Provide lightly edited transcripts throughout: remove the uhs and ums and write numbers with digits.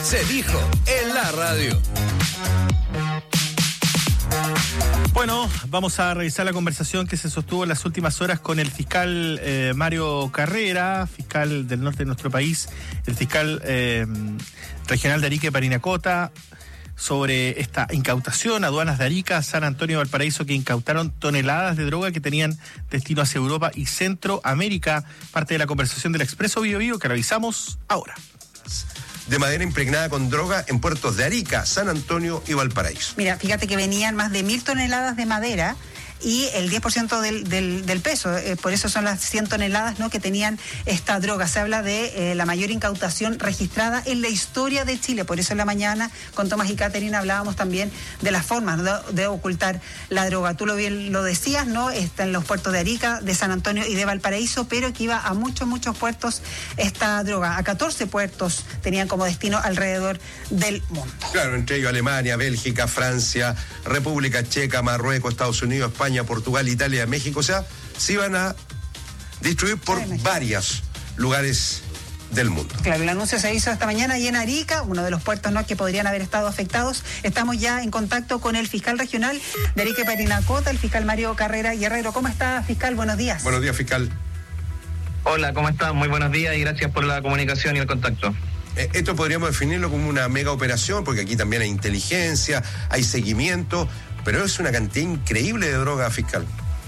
Se dijo en la radio. Bueno, vamos a revisar la conversación que se sostuvo en las últimas horas con el fiscal Mario Carrera, fiscal del norte de nuestro país, el fiscal regional de Arica y Parinacota, sobre esta incautación. Aduanas de Arica, San Antonio, Valparaíso, que incautaron toneladas de droga que tenían destino hacia Europa y Centroamérica. Parte de la conversación del Expreso Bio Bio que revisamos ahora. De madera impregnada con droga en puertos de Arica, San Antonio y Valparaíso. Mira, fíjate que venían más de 1.000 toneladas de madera y el 10% del peso, por eso son las 100 toneladas, ¿no?, que tenían esta droga. Se habla de la mayor incautación registrada en la historia de Chile. Por eso en la mañana con Tomás y Caterina hablábamos también de las formas de ocultar la droga. Tú lo decías, ¿no? Está en los puertos de Arica, de San Antonio y de Valparaíso, pero que iba a muchos puertos esta droga. A 14 puertos tenían como destino alrededor del mundo. Claro, entre ellos Alemania, Bélgica, Francia, República Checa, Marruecos, Estados Unidos, España, Portugal, Italia, México. O sea, se iban a distribuir por varios lugares del mundo. Claro, el anuncio se hizo esta mañana y en Arica, uno de los puertos, ¿no?, que podrían haber estado afectados. Estamos ya en contacto con el fiscal regional de Arica y Parinacota, el fiscal Mario Carrera Guerrero. ¿Cómo está, fiscal? Buenos días. Buenos días, fiscal. Hola, ¿cómo están? Muy buenos días y gracias por la comunicación y el contacto. Esto podríamos definirlo como una mega operación, porque aquí también hay inteligencia, hay seguimiento, pero es una cantidad increíble de droga, fiscal.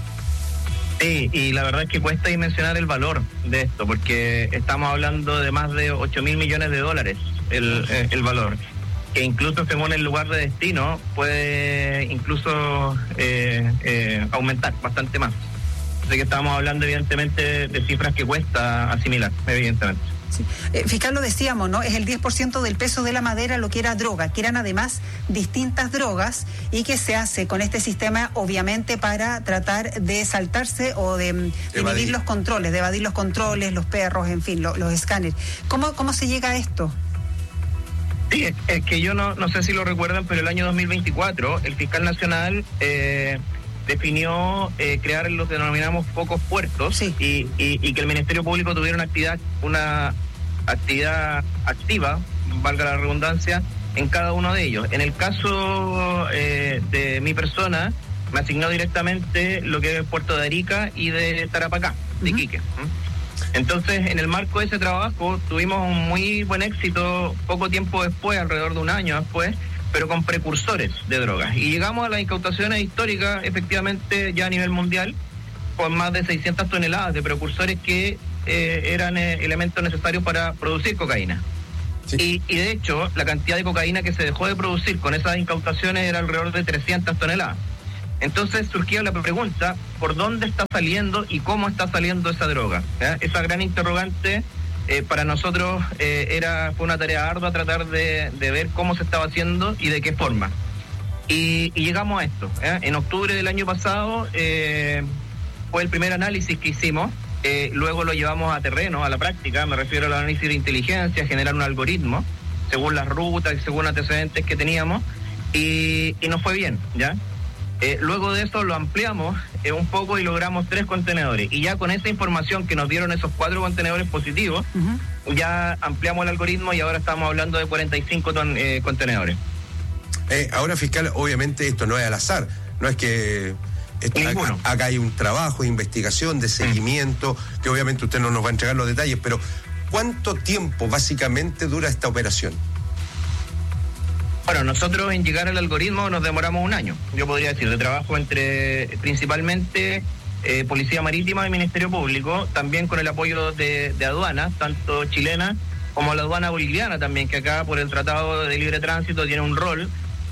Sí, y la verdad es que cuesta dimensionar el valor de esto, porque estamos hablando de más de 8.000 millones de dólares el valor, que incluso según el lugar de destino puede incluso aumentar bastante más. Así que estamos hablando evidentemente de cifras que cuesta asimilar, evidentemente. Sí. Fiscal, lo decíamos, ¿no? Es el 10% del peso de la madera lo que era droga, que eran además distintas drogas y que se hace con este sistema obviamente para tratar de saltarse o de evadir los controles, los perros, en fin, los escáneres. ¿Cómo se llega a esto? Sí, es que yo no sé si lo recuerdan, pero el año 2024 el fiscal nacional definió crear lo que denominamos pocos puertos, sí, y que el Ministerio Público tuviera una actividad activa, valga la redundancia, en cada uno de ellos. En el caso de mi persona, me asignó directamente lo que es el puerto de Arica y de Tarapacá, de Iquique. Entonces, en el marco de ese trabajo, tuvimos un muy buen éxito poco tiempo después, alrededor de un año después, pero con precursores de drogas. Y llegamos a las incautaciones históricas, efectivamente, ya a nivel mundial, con más de 600 toneladas de precursores que eran elementos necesarios para producir cocaína. Sí. Y de hecho, la cantidad de cocaína que se dejó de producir con esas incautaciones era alrededor de 300 toneladas. Entonces surgía la pregunta, ¿por dónde está saliendo y cómo está saliendo esa droga? Esa gran interrogante para nosotros fue una tarea ardua tratar de ver cómo se estaba haciendo y de qué forma. Y llegamos a esto. En octubre del año pasado fue el primer análisis que hicimos. Luego lo llevamos a terreno, a la práctica. Me refiero al análisis de inteligencia, generar un algoritmo según las rutas y según antecedentes que teníamos. Y nos fue bien, ¿ya? Luego de eso lo ampliamos un poco y logramos 3 contenedores. Y ya con esa información que nos dieron esos 4 contenedores positivos, ya ampliamos el algoritmo y ahora estamos hablando de 45 contenedores. Ahora, fiscal, obviamente esto no es al azar. No es que acá hay un trabajo de investigación, de seguimiento, que obviamente usted no nos va a entregar los detalles, pero ¿cuánto tiempo básicamente dura esta operación? Bueno, nosotros en llegar al algoritmo nos demoramos un año, yo podría decir, de trabajo entre principalmente Policía Marítima y Ministerio Público, también con el apoyo de aduanas, tanto chilena como la aduana boliviana también, que acá por el Tratado de Libre Tránsito tiene un rol,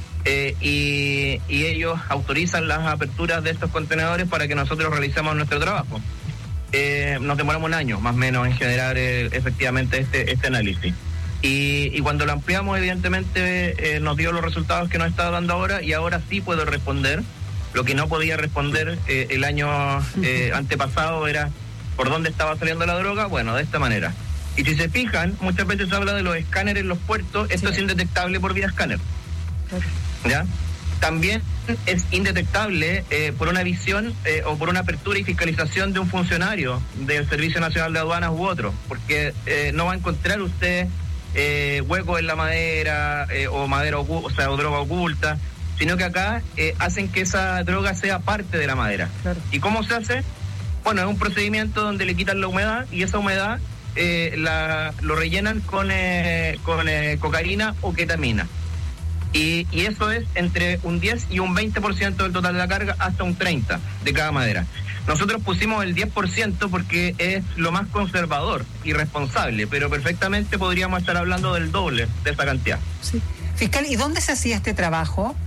y ellos autorizan las aperturas de estos contenedores para que nosotros realicemos nuestro trabajo. Nos demoramos un año, más o menos, en generar efectivamente este análisis. Y cuando lo ampliamos, evidentemente, nos dio los resultados que nos está dando ahora, y ahora sí puedo responder. Lo que no podía responder el año antepasado era por dónde estaba saliendo la droga, bueno, de esta manera. Y si se fijan, muchas veces se habla de los escáneres en los puertos, esto es indetectable por vía escáner. ¿Ya? También es indetectable por una visión o por una apertura y fiscalización de un funcionario del Servicio Nacional de Aduanas u otro, porque no va a encontrar usted huecos en la madera o madera o droga oculta, sino que acá hacen que esa droga sea parte de la madera. Claro. ¿Y cómo se hace? Bueno, es un procedimiento donde le quitan la humedad y esa humedad lo rellenan con cocaína o ketamina. Y eso es entre un 10 y un 20% del total de la carga, hasta un 30% de cada madera. Nosotros pusimos el 10% porque es lo más conservador y responsable, pero perfectamente podríamos estar hablando del doble de esa cantidad. Sí. Fiscal, ¿y dónde se hacía este trabajo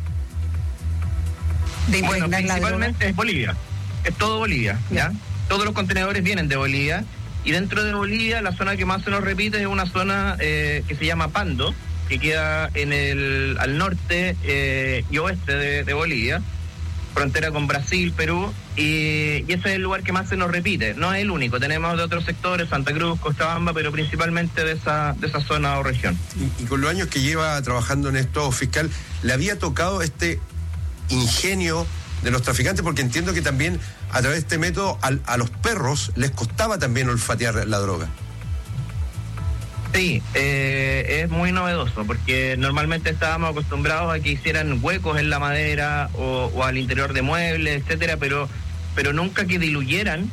de impregnar la droga? Principalmente es Bolivia, es todo Bolivia, ¿ya? Todos los contenedores vienen de Bolivia, y dentro de Bolivia la zona que más se nos repite es una zona que se llama Pando, que queda al norte y oeste de Bolivia, frontera con Brasil, Perú, y ese es el lugar que más se nos repite. No es el único, tenemos de otros sectores, Santa Cruz, Cochabamba, pero principalmente de esa zona o región. Y con los años que lleva trabajando en esto, fiscal, ¿le había tocado este ingenio de los traficantes? Porque entiendo que también a través de este método a los perros les costaba también olfatear la droga. Sí, es muy novedoso, porque normalmente estábamos acostumbrados a que hicieran huecos en la madera o al interior de muebles, etcétera, pero nunca que diluyeran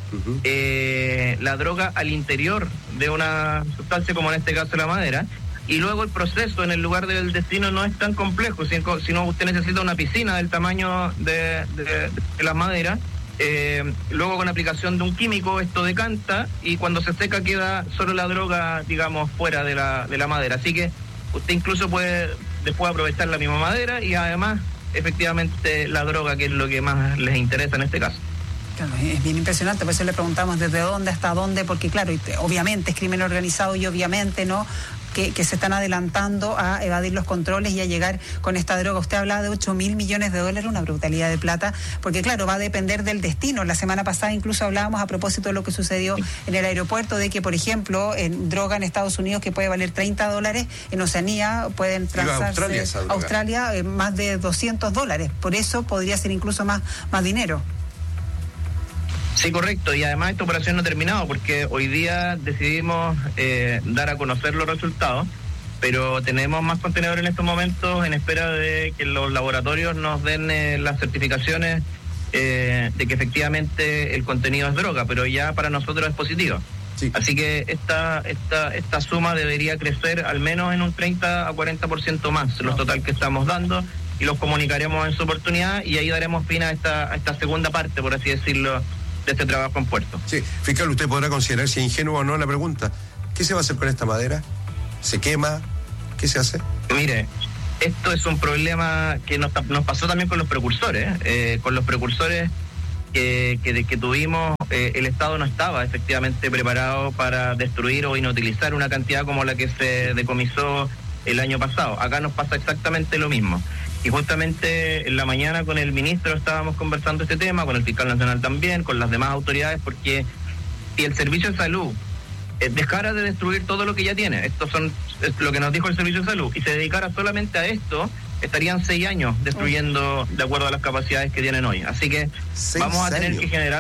la droga al interior de una sustancia, como en este caso la madera. Y luego el proceso en el lugar del destino no es tan complejo, sino usted necesita una piscina del tamaño de la madera. Luego con aplicación de un químico esto decanta y cuando se seca queda solo la droga, digamos, fuera de la madera. Así que usted incluso puede después aprovechar la misma madera y además efectivamente la droga, que es lo que más les interesa en este caso. Claro, es bien impresionante, por eso le preguntamos desde dónde hasta dónde, porque claro, obviamente es crimen organizado y obviamente no que se están adelantando a evadir los controles y a llegar con esta droga. Usted hablaba de 8.000 millones de dólares, una brutalidad de plata, porque claro, va a depender del destino. La semana pasada incluso hablábamos a propósito de lo que sucedió en el aeropuerto, de que por ejemplo en droga en Estados Unidos que puede valer $30, en Oceanía pueden transarse a Australia más de $200, por eso podría ser incluso más dinero. Sí, correcto, y además esta operación no ha terminado porque hoy día decidimos dar a conocer los resultados, pero tenemos más contenedores en estos momentos en espera de que los laboratorios nos den las certificaciones de que efectivamente el contenido es droga, pero ya para nosotros es positivo. Sí. Así que esta suma debería crecer al menos en un 30 a 40% más, los total que estamos dando, y los comunicaremos en su oportunidad y ahí daremos fin a esta segunda parte, por así decirlo, de este trabajo en puerto. Sí, fiscal, usted podrá considerar si es ingenuo o no la pregunta. ¿Qué se va a hacer con esta madera? ¿Se quema? ¿Qué se hace? Mire, esto es un problema que nos pasó también con los precursores. Con los precursores que tuvimos, el Estado no estaba efectivamente preparado para destruir o inutilizar una cantidad como la que se decomisó el año pasado. Acá nos pasa exactamente lo mismo. Y justamente en la mañana con el ministro estábamos conversando este tema, con el fiscal nacional también, con las demás autoridades, porque si el Servicio de Salud dejara de destruir todo lo que ya tiene, es lo que nos dijo el Servicio de Salud, y se dedicara solamente a esto, estarían 6 años destruyendo de acuerdo a las capacidades que tienen hoy. Así que vamos a tener que generar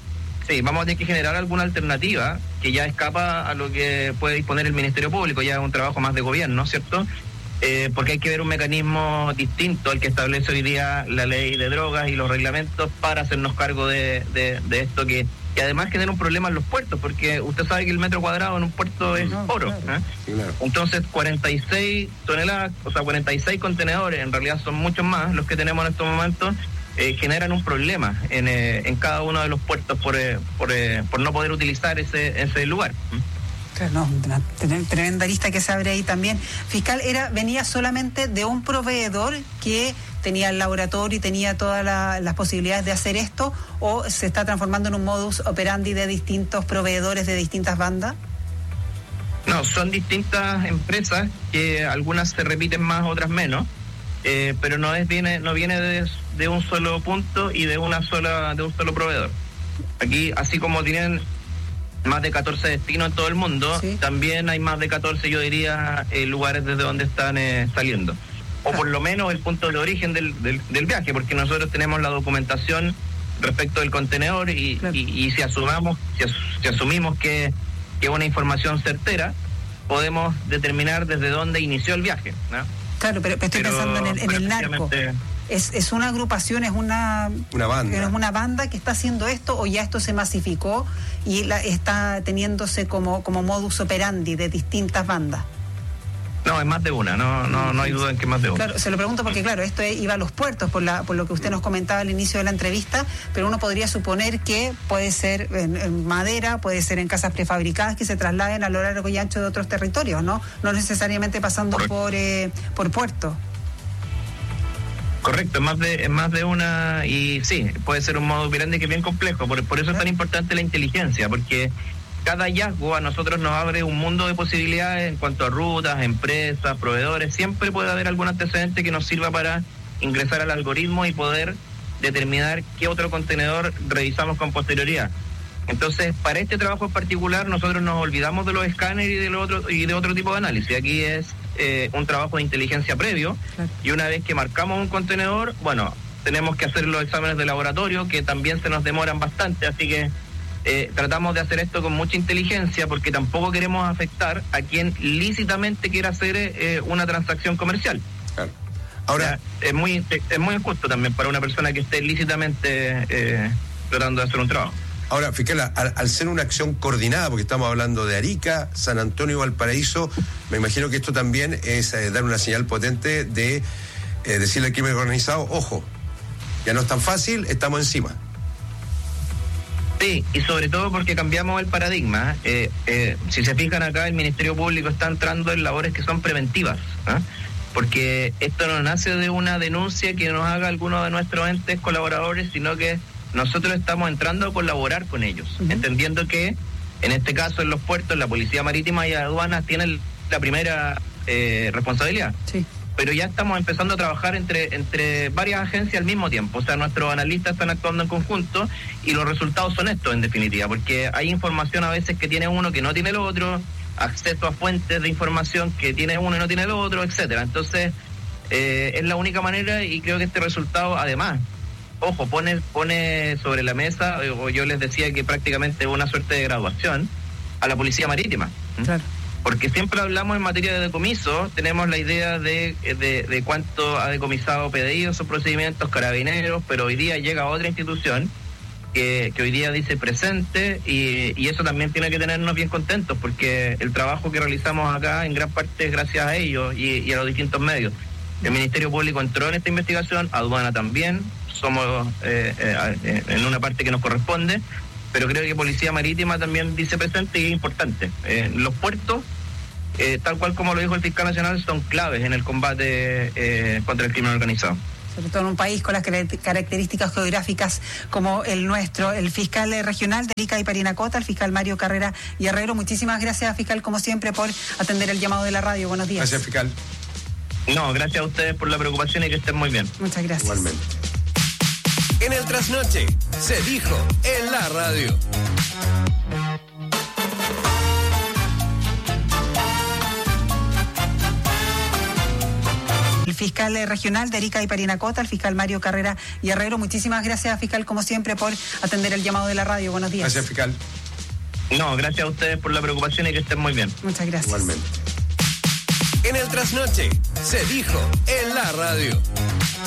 alguna alternativa que ya escapa a lo que puede disponer el Ministerio Público, ya es un trabajo más de gobierno, ¿cierto? Porque hay que ver un mecanismo distinto al que establece hoy día la ley de drogas y los reglamentos para hacernos cargo de esto que además genera un problema en los puertos, porque usted sabe que el metro cuadrado en un puerto es oro. Claro. Claro. Entonces 46 toneladas, o sea 46 contenedores, en realidad son muchos más los que tenemos en estos momentos, generan un problema en cada uno de los puertos por no poder utilizar ese lugar. Claro, no, una tremenda lista que se abre ahí también. Fiscal, venía solamente de un proveedor que tenía el laboratorio y tenía todas las posibilidades de hacer esto, o se está transformando en un modus operandi de distintos proveedores de distintas bandas? No, son distintas empresas que algunas se repiten más, otras menos, pero no viene de un solo punto y de un solo proveedor. Aquí, así como tienen más de 14 destinos en todo el mundo, ¿sí? También hay más de 14, yo diría, lugares desde donde están saliendo. O por lo menos el punto de origen del viaje, porque nosotros tenemos la documentación respecto del contenedor y si asumimos que es una información certera, podemos determinar desde dónde inició el viaje, ¿no? Claro, pero estoy pensando en el narco. ¿Es una agrupación, es una banda? ¿Es una banda que está haciendo esto o ya esto se masificó y está teniendo como modus operandi de distintas bandas? No, es más de una, no hay duda en que es más de una. Claro, se lo pregunto porque, claro, esto iba a los puertos por lo que usted nos comentaba al inicio de la entrevista, pero uno podría suponer que puede ser en madera, puede ser en casas prefabricadas que se trasladen a lo largo y ancho de otros territorios, ¿no? No necesariamente pasando por puerto. Correcto, es más de una, y sí, puede ser un modo operandi que es bien complejo, por eso es tan importante la inteligencia, porque cada hallazgo a nosotros nos abre un mundo de posibilidades en cuanto a rutas, empresas, proveedores. Siempre puede haber algún antecedente que nos sirva para ingresar al algoritmo y poder determinar qué otro contenedor revisamos con posterioridad. Entonces, para este trabajo en particular, nosotros nos olvidamos de los escáneres y de otro tipo de análisis. Aquí es un trabajo de inteligencia previo, y una vez que marcamos un contenedor, bueno, tenemos que hacer los exámenes de laboratorio, que también se nos demoran bastante, así que tratamos de hacer esto con mucha inteligencia, porque tampoco queremos afectar a quien lícitamente quiera hacer una transacción comercial. Claro. Ahora, es muy injusto también para una persona que esté lícitamente tratando de hacer un trabajo. Ahora, fiscal, al ser una acción coordinada, porque estamos hablando de Arica, San Antonio y Valparaíso, me imagino que esto también es dar una señal potente de decirle al crimen organizado, ojo, ya no es tan fácil, estamos encima. Sí, y sobre todo porque cambiamos el paradigma. Si se fijan acá, el Ministerio Público está entrando en labores que son preventivas, ¿eh? Porque esto no nace de una denuncia que nos haga alguno de nuestros entes colaboradores, sino que nosotros estamos entrando a colaborar con ellos, entendiendo que en este caso en los puertos la Policía Marítima y Aduanas tienen la primera responsabilidad. Sí. Pero ya estamos empezando a trabajar entre varias agencias al mismo tiempo. O sea, nuestros analistas están actuando en conjunto y los resultados son estos, en definitiva, porque hay información a veces que tiene uno que no tiene el otro, acceso a fuentes de información que tiene uno y no tiene el otro, etcétera. Entonces, es la única manera, y creo que este resultado, además, ojo, pone sobre la mesa, o yo les decía que prácticamente una suerte de graduación a la Policía Marítima. Claro. Porque siempre hablamos en materia de decomiso, tenemos la idea de cuánto ha decomisado PDI en sus procedimientos, Carabineros, pero hoy día llega otra institución que hoy día dice presente, y eso también tiene que tenernos bien contentos, porque el trabajo que realizamos acá en gran parte es gracias a ellos y a los distintos medios. El Ministerio Público entró en esta investigación, Aduana también, somos en una parte que nos corresponde, pero creo que Policía Marítima también dice presente y es importante. Los puertos, tal cual como lo dijo el fiscal nacional, son claves en el combate contra el crimen organizado. Sobre todo en un país con las características geográficas como el nuestro. El fiscal regional de Arica y Parinacota, el fiscal Mario Carrera y Herrero, muchísimas gracias, fiscal, como siempre, por atender el llamado de la radio. Buenos días. Gracias, fiscal. No, gracias a ustedes por la preocupación y que estén muy bien. Muchas gracias. Igualmente. En el trasnoche, se dijo en la radio. El fiscal regional de Arica y Parinacota, el fiscal Mario Carrera y Herrero, muchísimas gracias, fiscal, como siempre, por atender el llamado de la radio. Buenos días. Gracias, fiscal. No, gracias a ustedes por la preocupación y que estén muy bien. Muchas gracias. Igualmente. En el trasnoche, se dijo en la radio.